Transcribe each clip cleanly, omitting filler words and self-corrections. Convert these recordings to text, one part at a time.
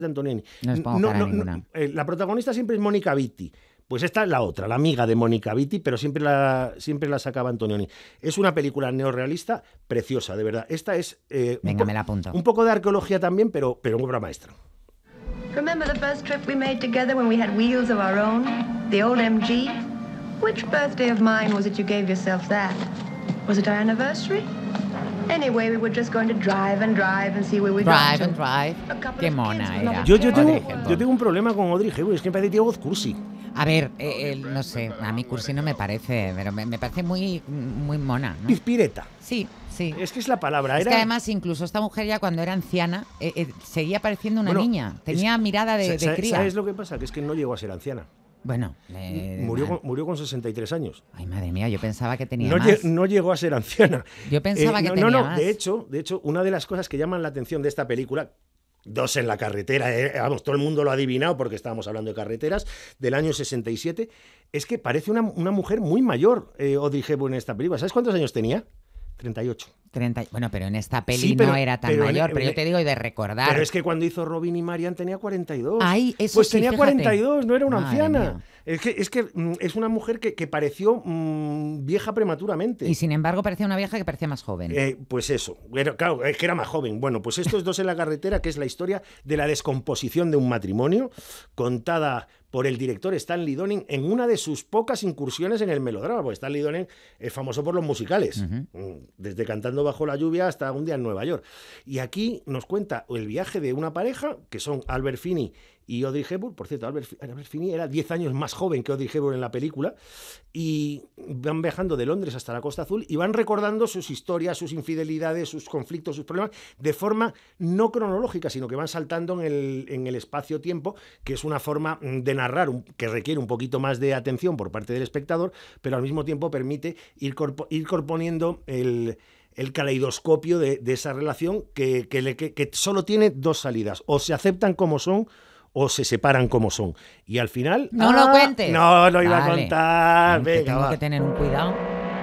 de Antonioni. No les pongo cara ninguna. La protagonista siempre es Mónica Vitti. Pues esta es la otra, la amiga de Mónica Vitti, pero siempre la sacaba Antonioni. Es una película neorrealista preciosa, de verdad. Esta es Venga, me la apunto. Un poco de arqueología también, pero obra maestra. Remember the first trip we made together when we had wheels of our own? The old MG? Which birthday of mine was it you gave yourself that? Was it our anniversary? Anyway, we were just going to drive and see where we got to. Drive. Qué mona era. Yo tengo un problema con Audrey Hepburn, es que me parece que tiene voz cursi. A ver, no sé, a mí cursi no me parece, pero me parece muy mona, ¿no? Pizpireta. Sí. Es que es la palabra. Es que además incluso esta mujer ya cuando era anciana seguía pareciendo una niña. Tenía mirada de cría. ¿Sabes lo que pasa? Que es que no llegó a ser anciana. Bueno, murió con 63 años. Ay, madre mía, yo pensaba que tenía más. No llegó a ser anciana. Yo pensaba que tenía más. De hecho, una de las cosas que llaman la atención de esta película, Dos en la carretera, vamos, todo el mundo lo ha adivinado porque estábamos hablando de carreteras, del año 67, es que parece una mujer muy mayor, Audrey Hepburn en esta película. ¿Sabes cuántos años tenía? 38. Bueno, pero en esta peli no era tan mayor, pero yo te digo, y de recordar. Pero es que cuando hizo Robin y Marian tenía 42. Ay, eso pues sí, tenía fíjate. 42, no era una Madre anciana. mía. Es que es una mujer que pareció vieja prematuramente. Y sin embargo parecía una vieja que parecía más joven. Pues eso, claro, es que era más joven. Bueno, pues esto es Dos en la carretera, que es la historia de la descomposición de un matrimonio, contada por el director Stanley Donen en una de sus pocas incursiones en el melodrama, porque Stanley Donen es famoso por los musicales, desde Cantando bajo la lluvia hasta Un día en Nueva York. Y aquí nos cuenta el viaje de una pareja, que son Albert Finney y Audrey Hepburn. Por cierto, Albert Finney era 10 años más joven que Audrey Hepburn en la película, y van viajando de Londres hasta la Costa Azul y van recordando sus historias, sus infidelidades, sus conflictos, sus problemas, de forma no cronológica, sino que van saltando en el espacio-tiempo, que es una forma de narrar que requiere un poquito más de atención por parte del espectador, pero al mismo tiempo permite ir corponiendo el caleidoscopio de esa relación que solo tiene dos salidas: o se aceptan como son o se separan como son. Y al final... ¡No lo cuentes! No lo iba a contar. Venga, tengo que tener un cuidado.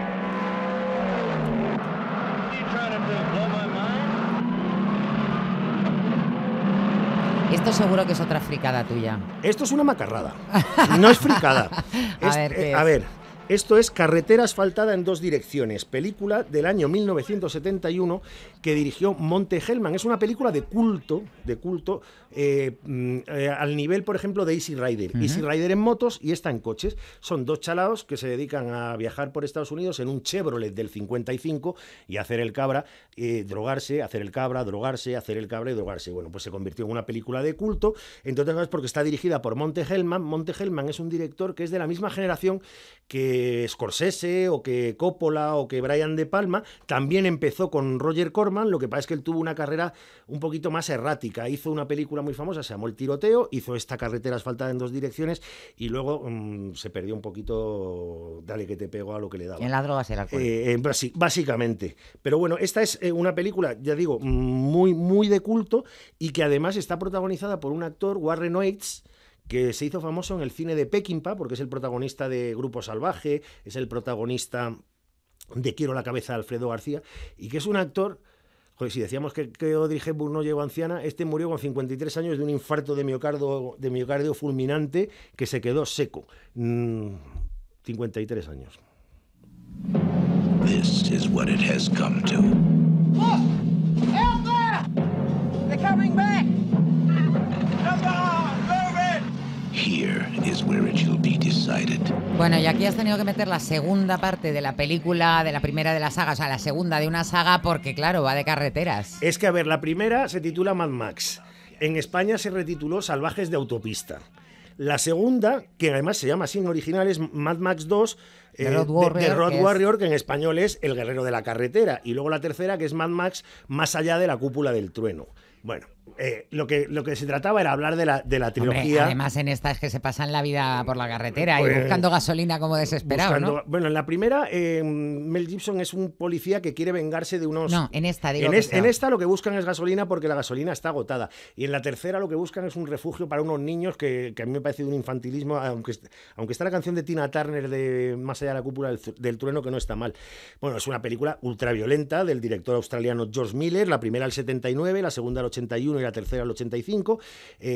Esto seguro que es otra fricada tuya. Esto es una macarrada. No es fricada. A ver, esto es Carretera asfaltada en dos direcciones, película del año 1971 que dirigió Monte Hellman. Es una película de culto, al nivel, por ejemplo, de Easy Rider. Easy Rider en motos y esta en coches. Son dos chalaos que se dedican a viajar por Estados Unidos en un Chevrolet del 55 y hacer el cabra, drogarse, hacer el cabra, drogarse, hacer el cabra y drogarse. Bueno, pues se convirtió en una película de culto, entre otras cosas porque está dirigida por Monte Hellman. Monte Hellman es un director que es de la misma generación que Scorsese o que Coppola o que Brian De Palma. También empezó con Roger Corman, lo que pasa es que él tuvo una carrera un poquito más errática. Hizo una película muy famosa, se llamó El tiroteo, hizo esta Carretera asfaltada en dos direcciones y luego se perdió un poquito, dale que te pego a lo que le daba. En las drogas y el alcohol. Básicamente. Pero bueno, esta es una película, ya digo, muy, muy de culto y que además está protagonizada por un actor, Warren Oates, que se hizo famoso en el cine de Peckinpah, porque es el protagonista de Grupo Salvaje, es el protagonista de Quiero la cabeza de Alfredo García, y que es un actor... Joder, si decíamos que Audrey Hepburn no llegó anciana, este murió con 53 años de un infarto de miocardio fulminante que se quedó seco. 53 años. This is what it has come to. Look! Out there! They're coming back! Come on, move it! Here is where it shall be decided. Bueno, y aquí has tenido que meter la segunda parte de la película, de la primera de la saga, o sea, la segunda de una saga, porque claro, va de carreteras. Es que, a ver, la primera se titula Mad Max. En España se retituló Salvajes de autopista. La segunda, que además se llama así en original, es Mad Max 2, The Road Warrior, que en español es El guerrero de la carretera. Y luego la tercera, que es Mad Max Más allá de la cúpula del trueno. Bueno, lo que se trataba era hablar de la trilogía. Hombre, además en esta es que se pasan la vida por la carretera y buscando gasolina como desesperado, ¿no? Bueno, en la primera, Mel Gibson es un policía que quiere vengarse de unos... No, en esta digo en esta lo que buscan es gasolina porque la gasolina está agotada. Y en la tercera lo que buscan es un refugio para unos niños que a mí me parece de un infantilismo, aunque está la canción de Tina Turner de Más allá de la cúpula del trueno, que no está mal. Bueno, es una película ultraviolenta del director australiano George Miller, la primera al 79, la segunda al 81 y la tercera al 85.